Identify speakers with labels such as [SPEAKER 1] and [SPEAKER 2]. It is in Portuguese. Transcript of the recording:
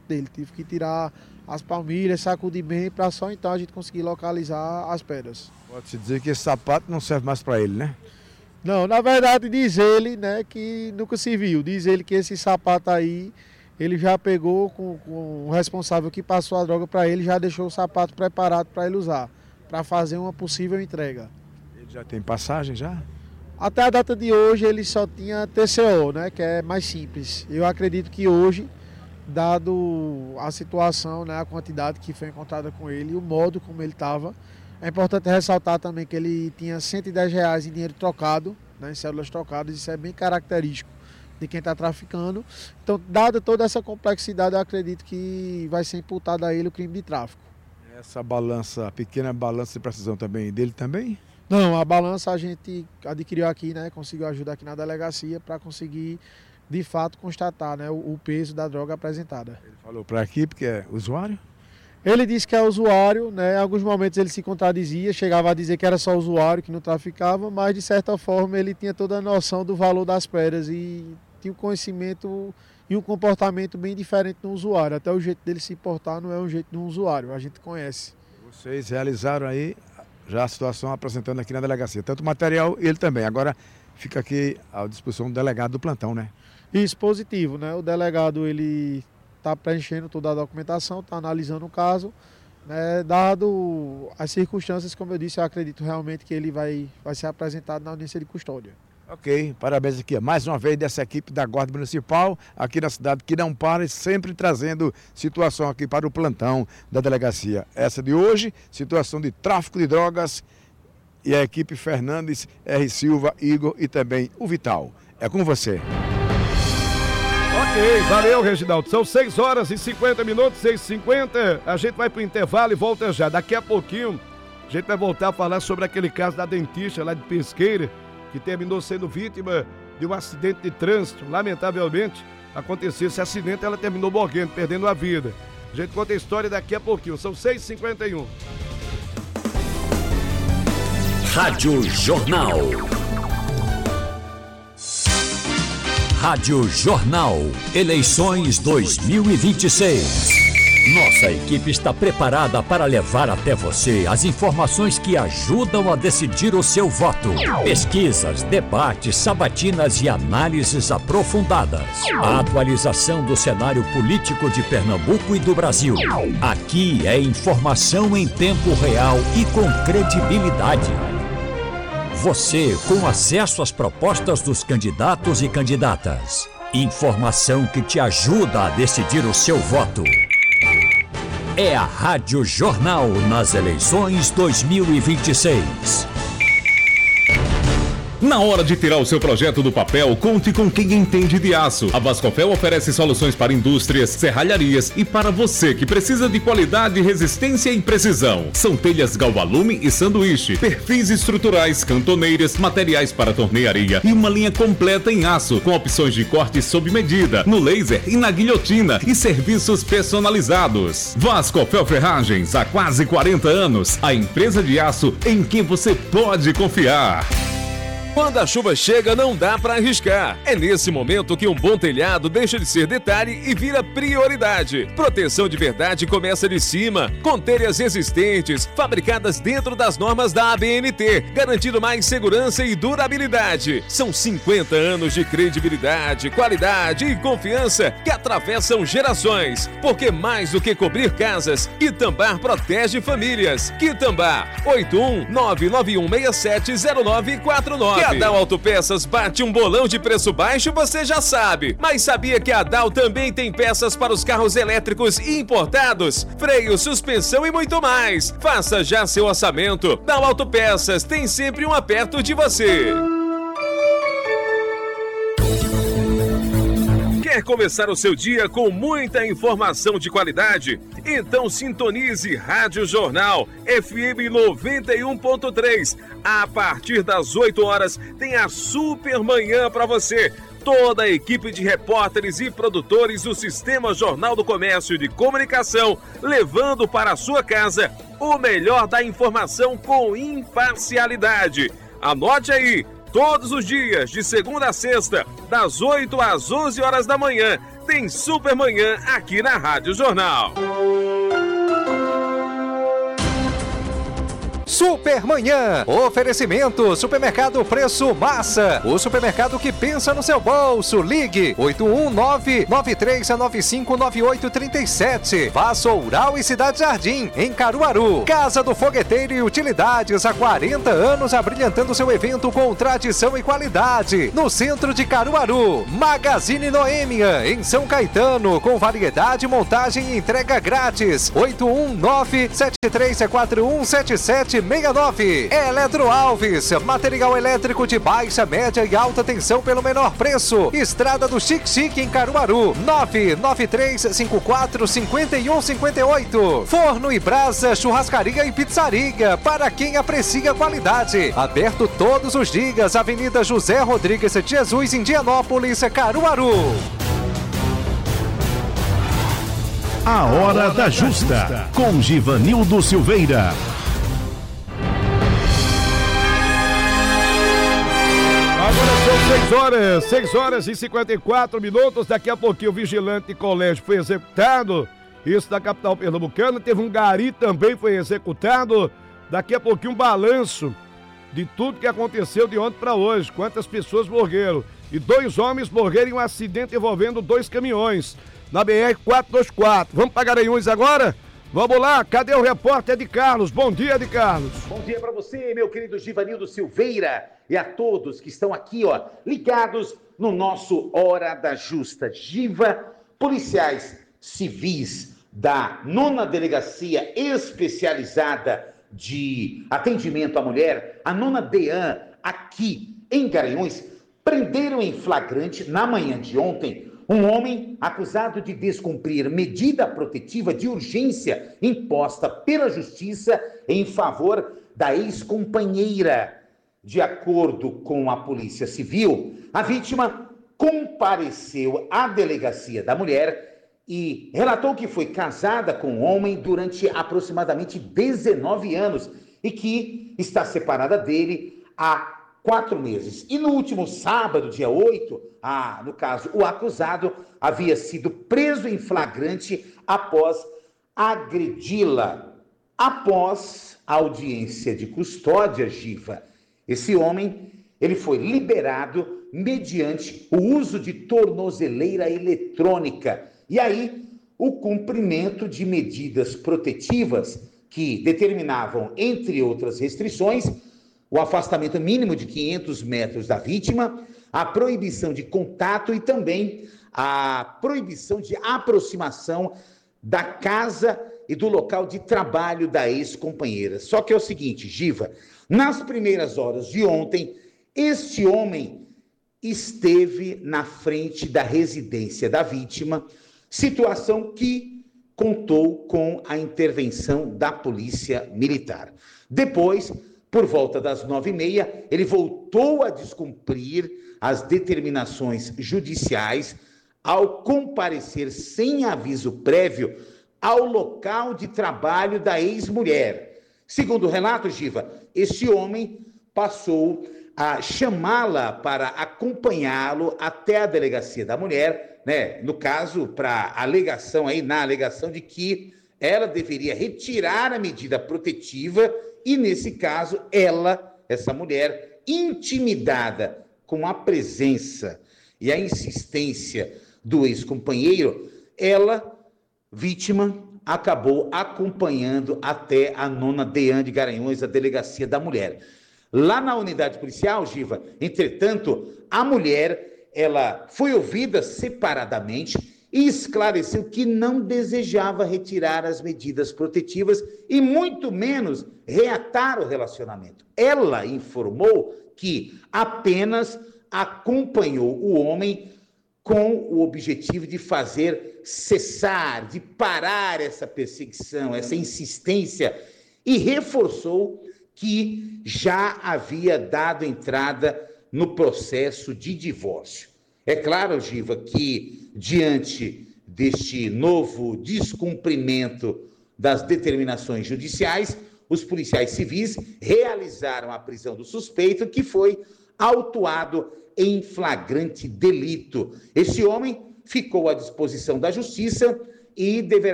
[SPEAKER 1] dele. Tive que tirar as palmilhas, sacudir bem, para só então a gente conseguir localizar as pedras.
[SPEAKER 2] Pode-se dizer que esse sapato não serve mais para ele, né?
[SPEAKER 1] Não, na verdade diz ele, né, que nunca se viu. Diz ele que esse sapato aí, ele já pegou com o responsável que passou a droga para ele, já deixou o sapato preparado para ele usar, para fazer uma possível entrega.
[SPEAKER 2] Ele já tem passagem já?
[SPEAKER 1] Até a data de hoje ele só tinha TCO, né, que é mais simples. Eu acredito que hoje, dado a situação, né, a quantidade que foi encontrada com ele, o modo como ele estava, é importante ressaltar também que ele tinha R$110 em dinheiro trocado, né, em cédulas trocadas. Isso é bem característico de quem está traficando. Então, dada toda essa complexidade, eu acredito que vai ser imputado a ele o crime de tráfico.
[SPEAKER 2] Essa balança, pequena balança de precisão também, dele também?
[SPEAKER 1] Não, a balança a gente adquiriu aqui, né, conseguiu ajudar aqui na delegacia para conseguir, de fato, constatar, né, o peso da droga apresentada.
[SPEAKER 2] Ele falou para a equipe que é usuário?
[SPEAKER 1] Ele disse que é usuário, né? Em alguns momentos ele se contradizia, chegava a dizer que era só usuário, que não traficava, mas de certa forma ele tinha toda a noção do valor das pedras e tinha um conhecimento e um comportamento bem diferente do usuário. Até o jeito dele se portar não é um jeito de um usuário, a gente conhece.
[SPEAKER 2] Vocês realizaram aí já a situação apresentando aqui na delegacia, tanto o material e ele também. Agora fica aqui à disposição do delegado do plantão, né?
[SPEAKER 1] Isso, positivo, né? O delegado ele está preenchendo toda a documentação, está analisando o caso, né, dado as circunstâncias, como eu disse, eu acredito realmente que ele vai ser apresentado na audiência de custódia.
[SPEAKER 2] Ok, parabéns aqui, mais uma vez dessa equipe da Guarda Municipal, aqui na cidade, que não para e sempre trazendo situação aqui para o plantão da delegacia. Essa de hoje, situação de tráfico de drogas, e a equipe Fernandes, R. Silva, Igor e também o Vital. É com você.
[SPEAKER 3] Ok, valeu, Reginaldo. São 6h50, 6h50. A gente vai pro intervalo e volta já. Daqui a pouquinho, a gente vai voltar a falar sobre aquele caso da dentista lá de Pesqueira, que terminou sendo vítima de um acidente de trânsito. Lamentavelmente, aconteceu esse acidente, ela terminou morrendo, perdendo a vida. A gente conta a história daqui a pouquinho. São 6h51.
[SPEAKER 4] Rádio Jornal. Rádio Jornal, eleições 2026. Nossa equipe está preparada para levar até você as informações que ajudam a decidir o seu voto. Pesquisas, debates, sabatinas e análises aprofundadas. A atualização do cenário político de Pernambuco e do Brasil. Aqui é informação em tempo real e com credibilidade. Você com acesso às propostas dos candidatos e candidatas. Informação que te ajuda a decidir o seu voto. É a Rádio Jornal nas eleições 2026.
[SPEAKER 5] Na hora de tirar o seu projeto do papel, conte com quem entende de aço. A Vasconfel oferece soluções para indústrias, serralharias e para você que precisa de qualidade, resistência e precisão. São telhas galvalume e sanduíche, perfis estruturais, cantoneiras, materiais para tornearia e uma linha completa em aço, com opções de corte sob medida, no laser e na guilhotina e serviços personalizados. Vasconfel Ferragens, há quase 40 anos, a empresa de aço em quem você pode confiar.
[SPEAKER 6] Quando a chuva chega, não dá para arriscar. É nesse momento que um bom telhado deixa de ser detalhe e vira prioridade. Proteção de verdade começa de cima, com telhas resistentes, fabricadas dentro das normas da ABNT, garantindo mais segurança e durabilidade. São 50 anos de credibilidade, qualidade e confiança que atravessam gerações. Porque mais do que cobrir casas, Quitambá protege famílias. Quitambá, 81991670949. Que a Dal Autopeças bate um bolão de preço baixo, você já sabe. Mas sabia que a Dal também tem peças para os carros elétricos importados, freio, suspensão e muito mais? Faça já seu orçamento. Dal Autopeças tem sempre uma perto de você. Quer começar o seu dia com muita informação de qualidade? Então sintonize Rádio Jornal FM 91.3. A partir das 8 horas tem a super manhã para você. Toda a equipe de repórteres e produtores do Sistema Jornal do Comércio de Comunicação, levando para a sua casa o melhor da informação com imparcialidade. Anote aí. Todos os dias, de segunda a sexta, das 8 às 11 horas da manhã, tem Supermanhã aqui na Rádio Jornal.
[SPEAKER 7] Supermanhã. Oferecimento Supermercado Preço Massa. O supermercado que pensa no seu bolso. Ligue 819-9395-9837. Vassoural e Cidade Jardim, em Caruaru. Casa do Fogueteiro e Utilidades, há 40 anos abrilhantando seu evento com tradição e qualidade. No centro de Caruaru. Magazine Noêmia, em São Caetano, com variedade, montagem e entrega grátis. 819-7341-7769. Eletro Alves, material elétrico de baixa, média e alta tensão pelo menor preço. Estrada do Xique em Caruaru, 993545158. Forno e Brasa, churrascaria e pizzaria, para quem aprecia qualidade. Aberto todos os dias, Avenida José Rodrigues de Jesus, Indianópolis, Caruaru.
[SPEAKER 8] A Hora da Justa, com Givanildo Silveira.
[SPEAKER 3] Agora são 6 horas e 54 minutos. Daqui a pouquinho o vigilante de colégio foi executado. Isso da capital pernambucana. Teve um gari também, foi executado. Daqui a pouquinho um balanço de tudo que aconteceu de ontem para hoje. Quantas pessoas morreram. E 2 homens morreram em um acidente envolvendo 2 caminhões na BR-424. Vamos para Garanhuns agora? Vamos lá, cadê o repórter Ed Carlos? Bom dia, Ed Carlos.
[SPEAKER 9] Bom dia para você, meu querido Givanildo Silveira, e a todos que estão aqui, ligados no nosso Hora da Justa. Giva, policiais civis da 9ª Delegacia Especializada de Atendimento à Mulher, a 9ª DEAN, aqui em Garanhuns, prenderam em flagrante, na manhã de ontem, um homem acusado de descumprir medida protetiva de urgência imposta pela Justiça em favor da ex-companheira. De acordo com a Polícia Civil, a vítima compareceu à Delegacia da Mulher e relatou que foi casada com um homem durante aproximadamente 19 anos e que está separada dele há 4 meses. E no último sábado, dia 8, no caso, o acusado havia sido preso em flagrante após agredi-la. Após a audiência de custódia, Giva, esse homem, ele foi liberado mediante o uso de tornozeleira eletrônica. E aí, o cumprimento de medidas protetivas que determinavam, entre outras restrições, o afastamento mínimo de 500 metros da vítima, a proibição de contato e também a proibição de aproximação da casa e do local de trabalho da ex-companheira. Só que é o seguinte, Giva, nas primeiras horas de ontem, este homem esteve na frente da residência da vítima, situação que contou com a intervenção da Polícia Militar. Depois, por volta das 9h30, ele voltou a descumprir as determinações judiciais ao comparecer sem aviso prévio ao local de trabalho da ex-mulher. Segundo o relato, Giva, este homem passou a chamá-la para acompanhá-lo até a Delegacia da Mulher, né? No caso, na alegação de que ela deveria retirar a medida protetiva e, nesse caso, essa mulher, intimidada com a presença e a insistência do ex-companheiro, vítima, acabou acompanhando até a 9ª DEAN de Garanhuns, a Delegacia da Mulher. Lá na unidade policial, Giva, entretanto, a mulher, ela foi ouvida separadamente e esclareceu que não desejava retirar as medidas protetivas e muito menos reatar o relacionamento. Ela informou que apenas acompanhou o homem com o objetivo de fazer cessar, de parar essa perseguição, essa insistência, e reforçou que já havia dado entrada no processo de divórcio. É claro, Giva, que diante deste novo descumprimento das determinações judiciais, os policiais civis realizaram a prisão do suspeito, que foi autuado em flagrante delito. Este homem ficou à disposição da Justiça e deverá